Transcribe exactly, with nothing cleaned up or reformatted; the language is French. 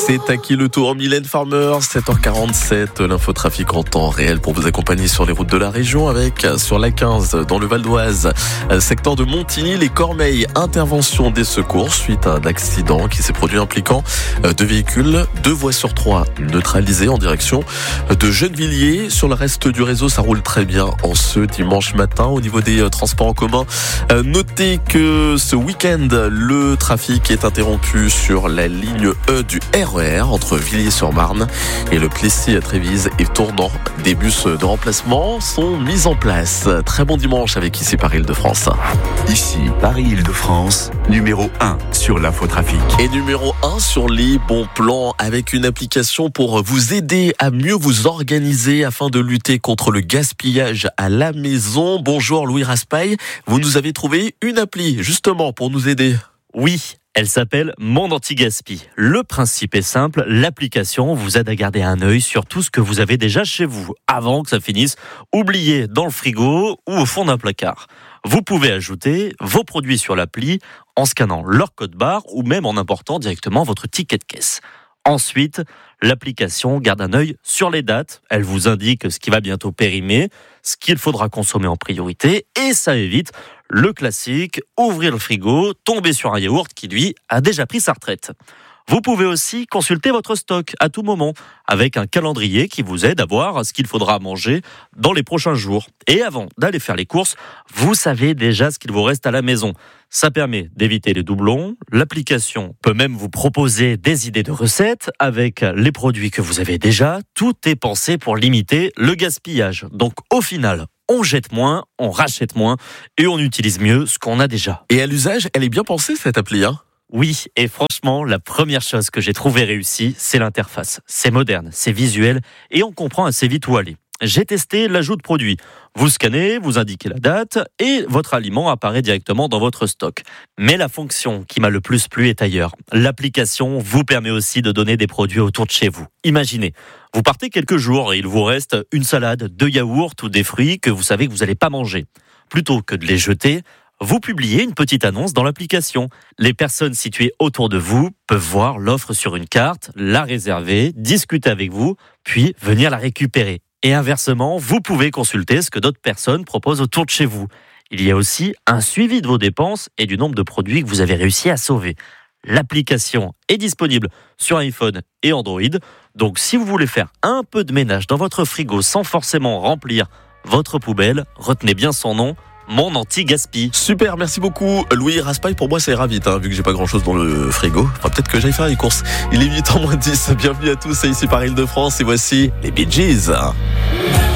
C'est à qui le tour, Mylène Farmer, sept heures quarante-sept, l'infotrafic en temps réel pour vous accompagner sur les routes de la région avec, sur la quinze, dans le Val d'Oise, secteur de Montigny, les Cormeilles, intervention des secours suite à un accident qui s'est produit impliquant deux véhicules, deux voies sur trois neutralisées en direction de Gennevilliers. Sur le reste du réseau, ça roule très bien en ce dimanche matin. Au niveau des transports en commun, notez que ce week-end, le trafic est interrompu sur la ligne E du R E R entre Villiers-sur-Marne et le Plessis-Trévise et tournant. Des bus de remplacement sont mis en place. Très bon dimanche avec ici Paris-Île-de-France. Ici Paris-Île-de-France, numéro un sur l'infotrafic. Et numéro un sur les bons plans avec une application pour vous aider à mieux vous organiser afin de lutter contre le gaspillage à la maison. Bonjour Louis Raspail, vous nous avez trouvé une appli justement pour nous aider. Oui, elle s'appelle Mon Anti-Gaspi. Le principe est simple, l'application vous aide à garder un œil sur tout ce que vous avez déjà chez vous, avant que ça finisse oublié dans le frigo ou au fond d'un placard. Vous pouvez ajouter vos produits sur l'appli en scannant leur code barre ou même en important directement votre ticket de caisse. Ensuite, l'application garde un œil sur les dates. Elle vous indique ce qui va bientôt périmer, ce qu'il faudra consommer en priorité, et ça évite le classique, ouvrir le frigo, tomber sur un yaourt qui, lui, a déjà pris sa retraite. Vous pouvez aussi consulter votre stock à tout moment, avec un calendrier qui vous aide à voir ce qu'il faudra manger dans les prochains jours. Et avant d'aller faire les courses, vous savez déjà ce qu'il vous reste à la maison. Ça permet d'éviter les doublons. L'application peut même vous proposer des idées de recettes avec les produits que vous avez déjà. Tout est pensé pour limiter le gaspillage. Donc au final, on jette moins, on rachète moins et on utilise mieux ce qu'on a déjà. Et à l'usage, elle est bien pensée cette appli, hein ? Oui, et franchement, la première chose que j'ai trouvée réussie, c'est l'interface. C'est moderne, c'est visuel et on comprend assez vite où aller. J'ai testé l'ajout de produits. Vous scannez, vous indiquez la date et votre aliment apparaît directement dans votre stock. Mais la fonction qui m'a le plus plu est ailleurs. L'application vous permet aussi de donner des produits autour de chez vous. Imaginez, vous partez quelques jours et il vous reste une salade, deux yaourts ou des fruits que vous savez que vous n'allez pas manger. Plutôt que de les jeter, vous publiez une petite annonce dans l'application. Les personnes situées autour de vous peuvent voir l'offre sur une carte, la réserver, discuter avec vous, puis venir la récupérer. Et inversement, vous pouvez consulter ce que d'autres personnes proposent autour de chez vous. Il y a aussi un suivi de vos dépenses et du nombre de produits que vous avez réussi à sauver. L'application est disponible sur iPhone et Android. Donc si vous voulez faire un peu de ménage dans votre frigo sans forcément remplir votre poubelle, retenez bien son nom, Mon Anti-Gaspi. Super, merci beaucoup Louis Raspail. Pour moi ça ira vite, hein, vu que j'ai pas grand chose dans le frigo. Enfin, peut-être que j'aille faire les courses. Il est huit heures moins dix, bienvenue à tous, c'est ici Paris-Île-de-France et voici les Bee Gees.